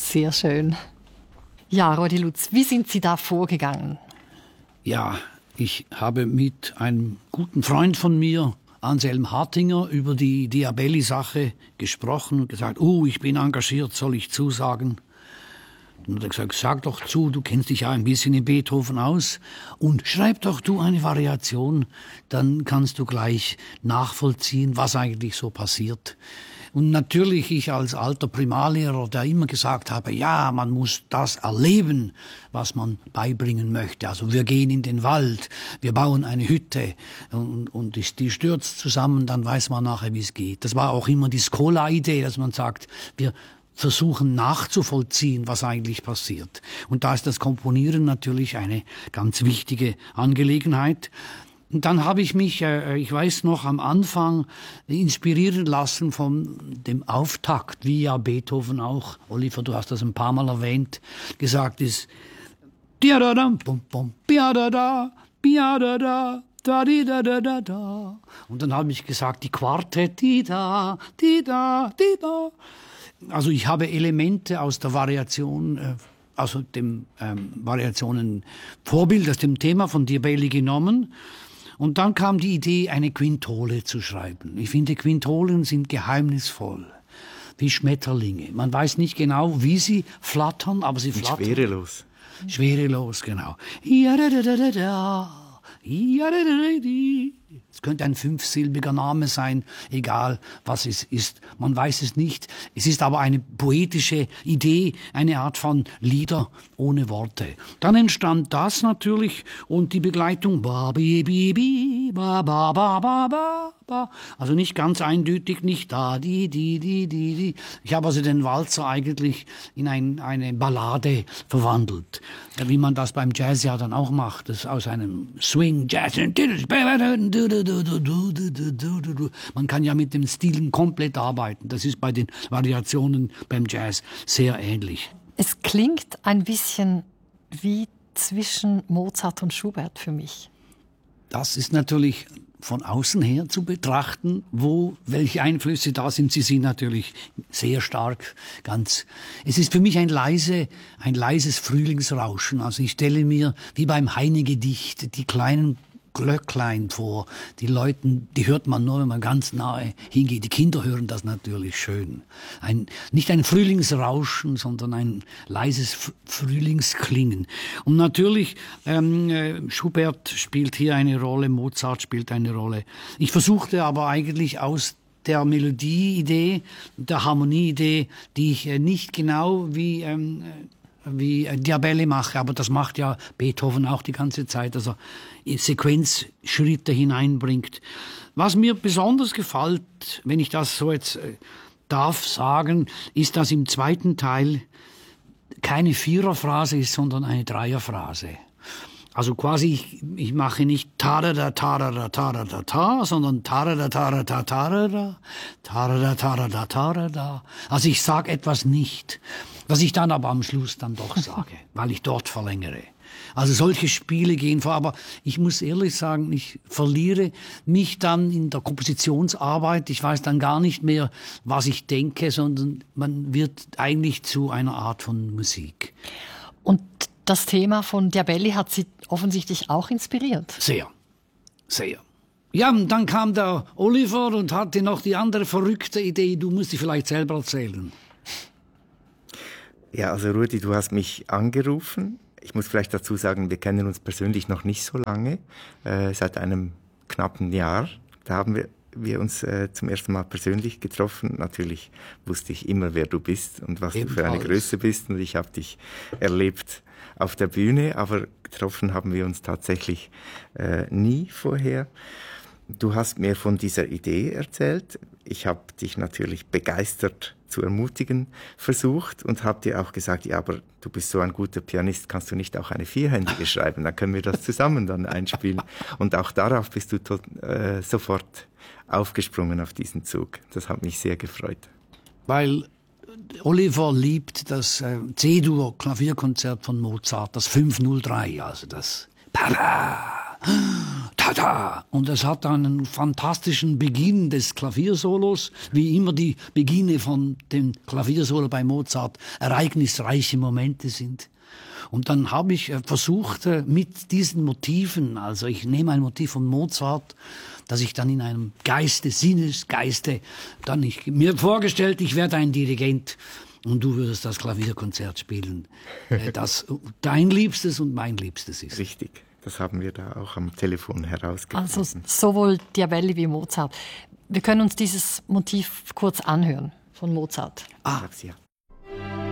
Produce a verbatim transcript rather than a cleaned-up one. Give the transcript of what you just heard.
Sehr schön. Ja, Rudi Lutz, wie sind Sie da vorgegangen? Ja, ich habe mit einem guten Freund von mir, Anselm Hartinger, über die Diabelli-Sache gesprochen und gesagt, oh, ich bin engagiert, soll ich zusagen? Und hat er gesagt, sag doch zu, du kennst dich ja ein bisschen in Beethoven aus und schreib doch du eine Variation, dann kannst du gleich nachvollziehen, was eigentlich so passiert. Und natürlich ich als alter Primarlehrer, der immer gesagt habe, ja, man muss das erleben, was man beibringen möchte. Also wir gehen in den Wald, wir bauen eine Hütte und, und die, die stürzt zusammen, dann weiß man nachher, wie es geht. Das war auch immer die Schola-Idee, dass man sagt, wir versuchen nachzuvollziehen, was eigentlich passiert. Und da ist das Komponieren natürlich eine ganz wichtige Angelegenheit. Und dann habe ich mich, äh, ich weiß noch, am Anfang inspirieren lassen von dem Auftakt, wie ja Beethoven auch, Oliver, du hast das ein paar Mal erwähnt, gesagt ist, und dann habe ich gesagt, die Quartett, di da, di da, di da. Also ich habe Elemente aus der Variation, äh, also dem ähm, Variationen-Vorbild, aus dem Thema von Diabelli genommen. Und dann kam die Idee, eine Quintole zu schreiben. Ich finde, Quintolen sind geheimnisvoll, wie Schmetterlinge. Man weiß nicht genau, wie sie flattern, aber sie flattern. Schwerelos. Schwerelos, genau. Es könnte ein fünfsilbiger Name sein, egal was es ist. Man weiß es nicht. Es ist aber eine poetische Idee, eine Art von Lieder ohne Worte. Dann entstand das natürlich und die Begleitung. Also nicht ganz eindeutig, nicht da, die, die, die, die, die. Ich habe also den Walzer eigentlich in ein, eine Ballade verwandelt. Wie man das beim Jazz ja dann auch macht. Das aus einem Swing, Jazz. Man kann ja mit den Stilen komplett arbeiten. Das ist bei den Variationen beim Jazz sehr ähnlich. Es klingt ein bisschen wie zwischen Mozart und Schubert für mich. Das ist natürlich von außen her zu betrachten, wo, welche Einflüsse da sind. Sie sind natürlich sehr stark, ganz. Es ist für mich ein leise, ein leises Frühlingsrauschen. Also ich stelle mir, wie beim Heine-Gedicht, die kleinen Glöcklein vor. Die Leute, die hört man nur, wenn man ganz nahe hingeht. Die Kinder hören das natürlich schön. Ein, nicht ein Frühlingsrauschen, sondern ein leises Frühlingsklingen. Und natürlich, ähm, Schubert spielt hier eine Rolle, Mozart spielt eine Rolle. Ich versuchte aber eigentlich aus der Melodieidee, der Harmonieidee, die ich äh, nicht genau wie ähm, wie Diabelli mache, aber das macht ja Beethoven auch die ganze Zeit, dass er Sequenzschritte hineinbringt. Was mir besonders gefällt, wenn ich das so jetzt äh, darf sagen, ist, dass im zweiten Teil keine Viererphrase ist, sondern eine Dreierphrase. Also quasi, ich, ich mache nicht tarada, tarada, tarada, ta, sondern tarada, tarada, tarada, tarada, tarada, tarada. Also ich sage etwas nicht, was ich dann aber am Schluss dann doch sage, weil ich dort verlängere. Also solche Spiele gehen vor, aber ich muss ehrlich sagen, ich verliere mich dann in der Kompositionsarbeit. Ich weiß dann gar nicht mehr, was ich denke, sondern man wird eigentlich zu einer Art von Musik. Und das Thema von Diabelli hat Sie offensichtlich auch inspiriert? Sehr, sehr. Ja, und dann kam der Oliver und hatte noch die andere verrückte Idee, du musst sie vielleicht selber erzählen. Ja, also Rudi, du hast mich angerufen. Ich muss vielleicht dazu sagen, wir kennen uns persönlich noch nicht so lange, äh, seit einem knappen Jahr. Da haben wir, wir uns äh, zum ersten Mal persönlich getroffen. Natürlich wusste ich immer, wer du bist und was Ebenfalls. Du für eine Größe bist. Und ich habe dich erlebt auf der Bühne, aber getroffen haben wir uns tatsächlich äh, nie vorher. Du hast mir von dieser Idee erzählt. Ich habe dich natürlich begeistert zu ermutigen versucht und habe dir auch gesagt, ja, aber du bist so ein guter Pianist, kannst du nicht auch eine vierhändige schreiben? Dann können wir das zusammen dann einspielen. Und auch darauf bist du tot, äh, sofort aufgesprungen auf diesen Zug. Das hat mich sehr gefreut. Weil Oliver liebt das äh, C-Dur-Klavierkonzert von Mozart, das fünf null drei, also das Para. Tada! Und es hat einen fantastischen Beginn des Klaviersolos, wie immer die Beginne von dem Klaviersolo bei Mozart ereignisreiche Momente sind. Und dann habe ich versucht, mit diesen Motiven, also ich nehme ein Motiv von Mozart, dass ich dann in einem Geiste, Sinnesgeiste, dann ich mir vorgestellt, ich werde ein Dirigent und du würdest das Klavierkonzert spielen, das dein Liebstes und mein Liebstes ist. Richtig. Das haben wir da auch am Telefon herausgefunden. Also sowohl Diabelli wie Mozart. Wir können uns dieses Motiv kurz anhören von Mozart. Ah, ja.